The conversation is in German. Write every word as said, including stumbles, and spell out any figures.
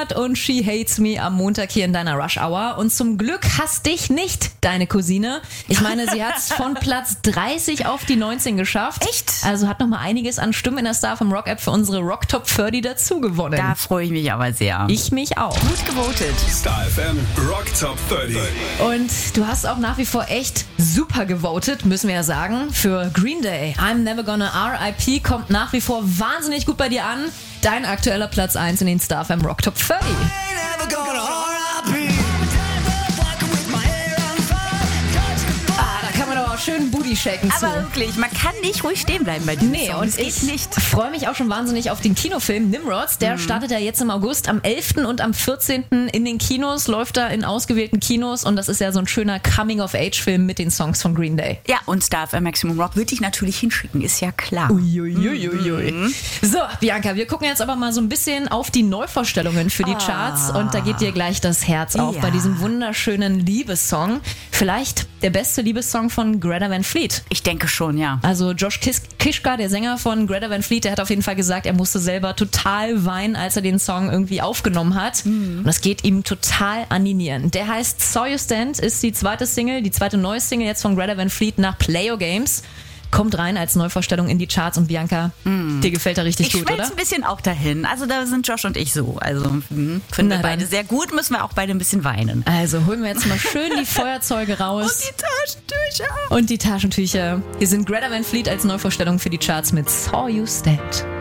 Cut und She Hates Me am Montag hier in deiner Rush Hour. Und zum Glück hasst dich nicht deine Cousine. Ich meine, sie hat es von Platz dreißig auf die neunzehn geschafft. Echt? Also hat noch mal einiges an Stimmen in der Star vom Rock App für unsere Rock Top dreißig dazu gewonnen. Da freue ich mich aber sehr. Ich mich auch. Gut gewotet. Star F M Rock Top dreißig. Und du hast auch nach wie vor echt super gewotet, müssen wir ja sagen, für Green Day. I'm Never Gonna R I P kommt nach wie vor wahnsinnig gut bei dir an. Dein aktueller Platz eins in den Star F M Rock Top dreißig. Schön Booty shaken zu. Aber wirklich, man kann nicht ruhig stehen bleiben bei diesem Nee, Song. und das geht ich nicht. freue mich auch schon wahnsinnig auf den Kinofilm Nimrods. Der mhm. startet ja jetzt im August. Am elften und am vierzehnten in den Kinos, läuft da in ausgewählten Kinos. Und das ist ja so ein schöner Coming-of-Age-Film mit den Songs von Green Day. Ja, und Star F M Maximum Rock würde ich natürlich hinschicken, ist ja klar. Uiuiuiui. Mhm. So, Bianca, wir gucken jetzt aber mal so ein bisschen auf die Neuvorstellungen für die ah. Charts. Und da geht dir gleich das Herz auf ja. bei diesem wunderschönen Liebessong. Vielleicht der beste Liebessong von Greta Van Fleet. Ich denke schon, ja. Also Josh Kis- Kiszka, der Sänger von Greta Van Fleet, der hat auf jeden Fall gesagt, er musste selber total weinen, als er den Song irgendwie aufgenommen hat. Mhm. Und das geht ihm total an die Nieren. Der heißt Saw You Stand, ist die zweite Single, die zweite neue Single jetzt von Greta Van Fleet nach Play Your Games. Kommt rein als Neuvorstellung in die Charts und Bianca, mm. dir gefällt er richtig ich gut, oder? Ich schmelze ein bisschen auch dahin. Also da sind Josh und ich so. Also mh, finden wir beide sehr gut, müssen wir auch beide ein bisschen weinen. Also holen wir jetzt mal schön die Feuerzeuge raus. Und die Taschentücher. Und die Taschentücher. Hier sind Greta Van Fleet als Neuvorstellung für die Charts mit Saw You Stand.